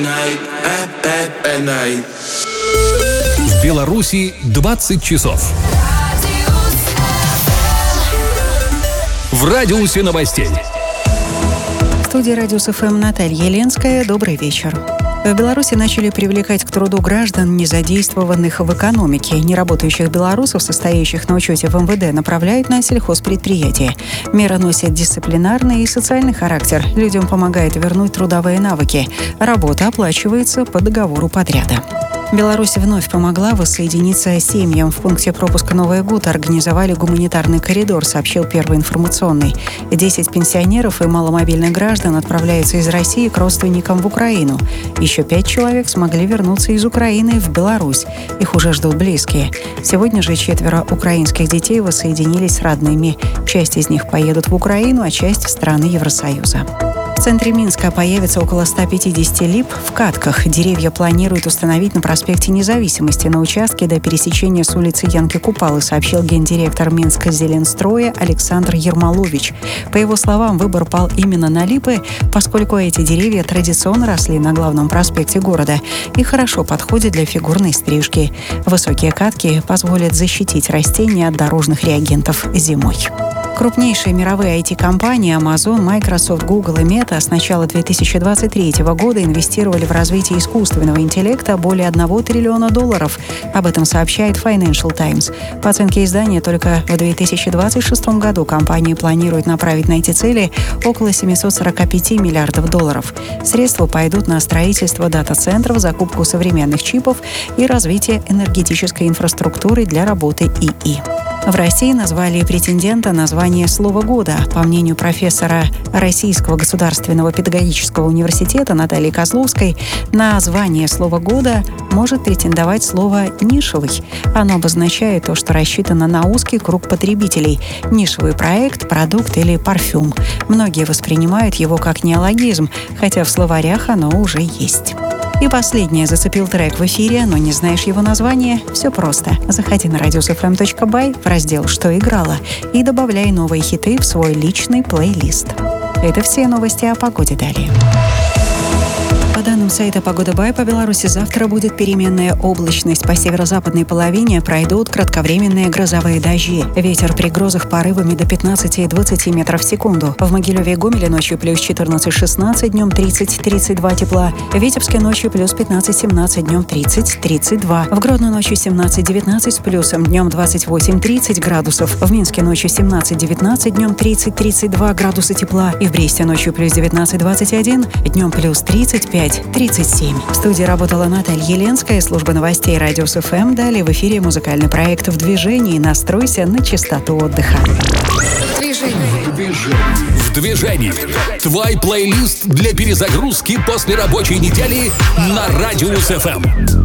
В Беларуси 20 часов. В радиусе новостей. В студии «Радиус ФМ» Наталья Еленская. Добрый вечер. В Беларуси начали привлекать к труду граждан, не задействованных в экономике. Неработающих белорусов, состоящих на учете в МВД, направляют на сельхозпредприятия. Мера носит дисциплинарный и социальный характер. Людям помогает вернуть трудовые навыки. Работа оплачивается по договору подряда. Беларусь вновь помогла воссоединиться семьям. В пункте пропуска «Новый год» организовали гуманитарный коридор, сообщил Первый информационный. 10 пенсионеров и маломобильных граждан отправляются из России к родственникам в Украину. Еще 5 человек смогли вернуться из Украины в Беларусь. Их уже ждут близкие. Сегодня же 4 украинских детей воссоединились с родными. Часть из них поедут в Украину, а часть в страны Евросоюза. В центре Минска появится около 150 лип в катках. Деревья планируют установить на проспекте Независимости на участке до пересечения с улицы Янки Купалы, сообщил гендиректор Минска-Зеленстроя Александр Ермолович. По его словам, выбор пал именно на липы, поскольку эти деревья традиционно росли на главном проспекте города и хорошо подходят для фигурной стрижки. Высокие катки позволят защитить растения от дорожных реагентов зимой. Крупнейшие мировые IT-компании Amazon, Microsoft, Google и Meta с начала 2023 года инвестировали в развитие искусственного интеллекта более $1 триллиона. Об этом сообщает Financial Times. По оценке издания, только в 2026 году компании планируют направить на эти цели около $745 миллиардов. Средства пойдут на строительство дата-центров, закупку современных чипов и развитие энергетической инфраструктуры для работы ИИ. В России назвали претендента на звание «Слово года». По мнению профессора Российского государственного педагогического университета Натальи Козловской, на звание «Слово года» может претендовать слово «нишевый». Оно обозначает то, что рассчитано на узкий круг потребителей – нишевый проект, продукт или парфюм. Многие воспринимают его как неологизм, хотя в словарях оно уже есть. И последнее. Зацепил трек в эфире, но не знаешь его название? Все просто. Заходи на radiusfm.by в раздел «Что играло» и добавляй новые хиты в свой личный плейлист. Это все новости о погоде далее. По данным сайта «Погода Бай», по Беларуси завтра будет переменная облачность. По северо-западной половине пройдут кратковременные грозовые дожди. Ветер при грозах порывами до 15-20 метров в секунду. В Могилеве и Гомеле ночью плюс 14-16, днем 30-32 тепла. В Витебске ночью плюс 15-17, днем 30-32. В Гродно ночью 17-19 с плюсом, днем 28-30 градусов. В Минске ночью 17-19, днем 30-32 градуса тепла. И в Бресте ночью плюс 19-21, днем плюс 35-37. В студии работала Наталья Еленская, служба новостей «Радиус ФМ». Далее в эфире музыкальный проект «В движении». Настройся на частоту отдыха. В движении. Твой плейлист для перезагрузки после рабочей недели на Радиус ФМ.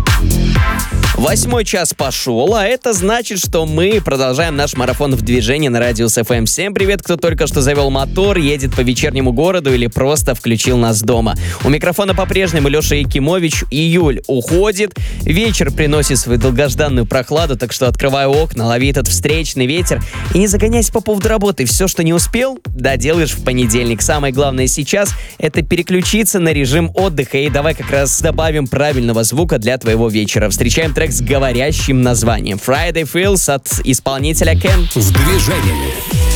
8 час пошел, а это значит, что мы продолжаем наш марафон в движении на Радиус ФМ. Всем привет, кто только что завел мотор, едет по вечернему городу или просто включил нас дома. У микрофона по-прежнему Леша Якимович. Июль уходит, вечер приносит свою долгожданную прохладу, так что открывай окна, лови этот встречный ветер и не загоняйся по поводу работы. Все, что не успел, доделаешь в понедельник. Самое главное сейчас — это переключиться на режим отдыха. И давай как раз добавим правильного звука для твоего вечера. Встречаем трек с говорящим названием Friday Feels от исполнителя Ken. В движении.